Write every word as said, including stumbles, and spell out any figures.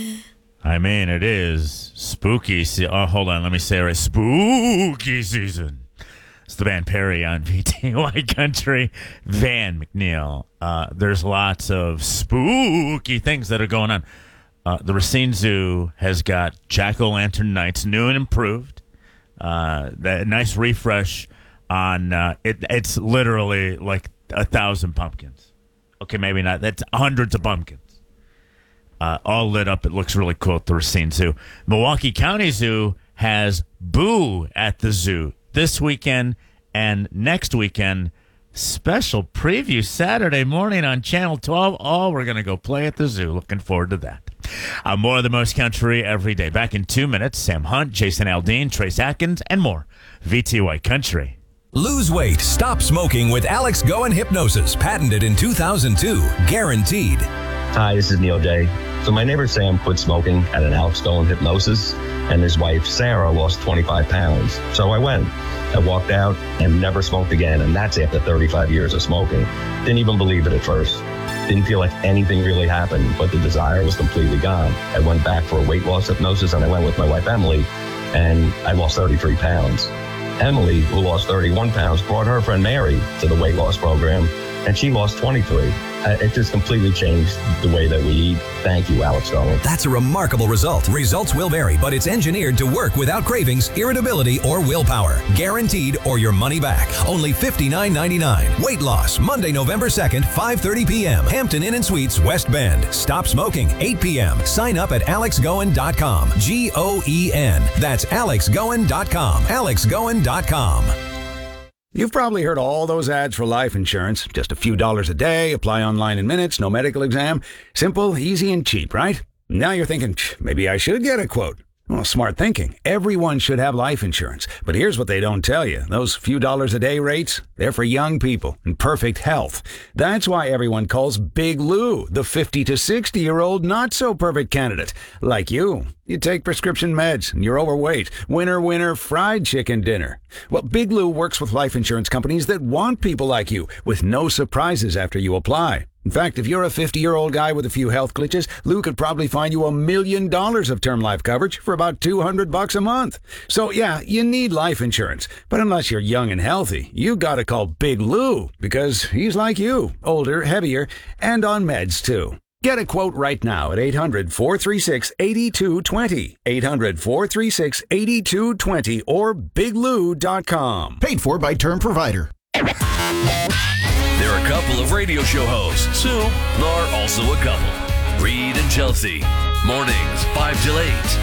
I mean, it is spooky. Se- oh, hold on. Let me say it right. Spooky season. It's the Van Perry on V T Y Country. Van McNeil. Uh, there's lots of spooky things that are going on. Uh, the Racine Zoo has got Jack-O-Lantern Nights, new and improved. Uh, that nice refresh on uh, it. It's literally like a thousand pumpkins. Okay, maybe not. That's hundreds of pumpkins, uh, all lit up. It looks really cool at the Racine Zoo. Milwaukee County Zoo has Boo at the zoo this weekend and next weekend. Special preview Saturday morning on Channel twelve. Oh, we're going to go play at the zoo. Looking forward to that. Uh, more of the most country every day. Back in two minutes, Sam Hunt, Jason Aldean, Trace Atkins, and more. V T Y Country. Lose weight, stop smoking with Alex Goen Hypnosis. Patented in two thousand two. Guaranteed. Hi, this is Neil Day. So my neighbor Sam quit smoking at an Alex Goen Hypnosis, and his wife Sarah lost twenty-five pounds. So I went. I walked out and never smoked again, and that's after thirty-five years of smoking. Didn't even believe it at first. Didn't feel like anything really happened, but the desire was completely gone. I went back for a weight loss hypnosis, and I went with my wife Emily, and I lost thirty-three pounds. Emily, who lost thirty-one pounds, brought her friend Mary to the weight loss program, and she lost twenty-three. Uh, it just completely changed the way that we eat. Thank you, Alex Goen. That's a remarkable result. Results will vary, but it's engineered to work without cravings, irritability, or willpower. Guaranteed or your money back. Only fifty-nine ninety-nine. Weight loss, Monday, November second, five thirty p.m. Hampton Inn and Suites, West Bend. Stop smoking, eight p.m. Sign up at alex goen dot com. G O E N. That's alex goen dot com. alex goen dot com. You've probably heard all those ads for life insurance. Just a few dollars a day, apply online in minutes, no medical exam. Simple, easy, and cheap, right? Now you're thinking, maybe I should get a quote. Well, smart thinking. Everyone should have life insurance. But here's what they don't tell you. Those few dollars a day rates, they're for young people in perfect health. That's why everyone calls Big Lou the fifty to sixty-year-old not-so-perfect candidate. Like you. You take prescription meds and you're overweight. Winner, winner, fried chicken dinner. Well, Big Lou works with life insurance companies that want people like you with no surprises after you apply. In fact, if you're a fifty-year-old guy with a few health glitches, Lou could probably find you a million dollars of term life coverage for about two hundred bucks a month. So yeah, you need life insurance. But unless you're young and healthy, you gotta call Big Lou because he's like you, older, heavier, and on meds too. Get a quote right now at eight hundred, four three six, eight two two zero, eight hundred, four three six, eight two two zero, or big lou dot com. Paid for by Term Provider. There are a couple of radio show hosts who are also a couple. Reed and Chelsea. Mornings, five till eight.